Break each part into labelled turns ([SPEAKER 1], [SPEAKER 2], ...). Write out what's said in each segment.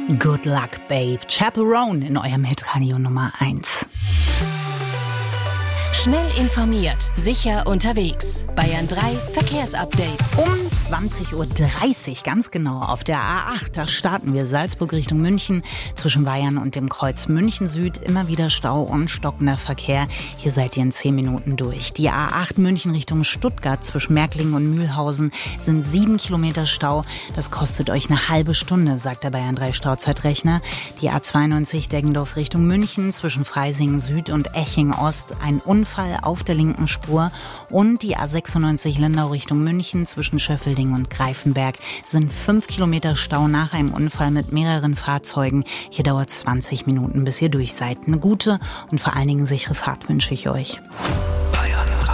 [SPEAKER 1] Good Luck, Babe. Chaperone in eurem Hitradio Nummer 1.
[SPEAKER 2] Schnell informiert, sicher unterwegs. Bayern 3 Verkehrsupdate.
[SPEAKER 1] Um 20.30 Uhr, ganz genau, auf der A8, da starten wir Salzburg Richtung München. Zwischen Weihern und dem Kreuz München Süd immer wieder Stau und stockender Verkehr. Hier seid ihr in 10 Minuten durch. Die A8 München Richtung Stuttgart zwischen Märklingen und Mühlhausen sind 7 Kilometer Stau. Das kostet euch eine halbe Stunde, sagt der Bayern 3 Stauzeitrechner. Die A92 Deggendorf Richtung München zwischen Freising Süd und Eching Ost ein Unfall auf der linken Spur, und die A96 Lindau Richtung München zwischen Schöffelding und Greifenberg sind 5 Kilometer Stau nach einem Unfall mit mehreren Fahrzeugen. Hier dauert es 20 Minuten, bis ihr durch seid. Eine gute und vor allen Dingen sichere Fahrt wünsche ich euch.
[SPEAKER 3] Bayern 3.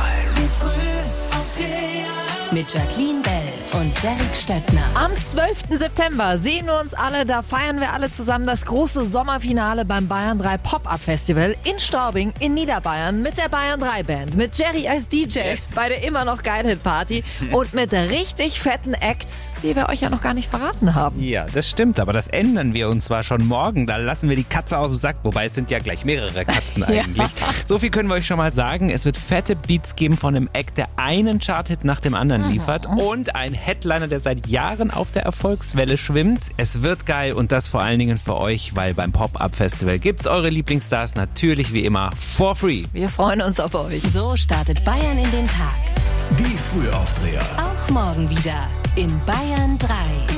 [SPEAKER 2] Mit Jacqueline Bell und Jerick Stöttner.
[SPEAKER 4] Am 12. September sehen wir uns alle, da feiern wir alle zusammen das große Sommerfinale beim Bayern 3 Pop-Up Festival in Straubing in Niederbayern mit der Bayern 3 Band, mit Jerry als DJ bei der immer noch geil Hit Party und mit richtig fetten Acts, die wir euch ja noch gar nicht verraten haben.
[SPEAKER 5] Ja, das stimmt, aber das ändern wir uns zwar schon morgen, da lassen wir die Katze aus dem Sack, wobei es sind ja gleich mehrere Katzen eigentlich. So viel können wir euch schon mal sagen, es wird fette Beats geben von einem Act, der einen Charthit nach dem anderen liefert und ein Headliner, der seit Jahren auf der Erfolgswelle schwimmt. Es wird geil und das vor allen Dingen für euch, weil beim Pop-Up Festival gibt's eure Lieblingsstars natürlich wie immer for free.
[SPEAKER 4] Wir freuen uns auf euch.
[SPEAKER 2] So startet Bayern in den Tag.
[SPEAKER 3] Die Frühaufdreher.
[SPEAKER 2] Auch morgen wieder in Bayern 3.